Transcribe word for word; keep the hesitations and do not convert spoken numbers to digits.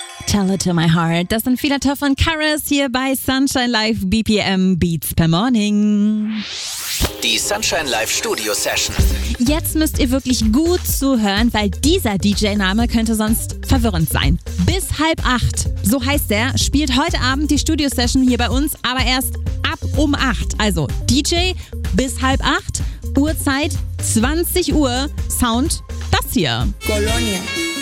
Tell It to My Heart. Das sind viele Töpfe von Karis hier bei Sunshine Live B P M Beats per Morning. Die Sunshine Live Studio Session. Jetzt müsst ihr wirklich gut zuhören, weil dieser D J-Name könnte sonst verwirrend sein. Bis halb acht, so heißt er, spielt heute Abend die Studio Session hier bei uns, aber erst ab um acht. Also D J bis halb acht, Uhrzeit zwanzig Uhr, Sound das hier. Colonia.